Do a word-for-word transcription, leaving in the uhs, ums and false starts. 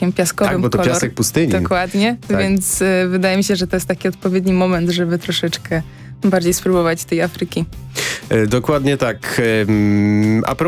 takim piaskowym Tak, bo to kolor. piasek pustyni. Dokładnie, Tak. więc y, wydaje mi się, że to jest taki odpowiedni moment, żeby troszeczkę bardziej spróbować tej Afryki. E, dokładnie tak. E, a propos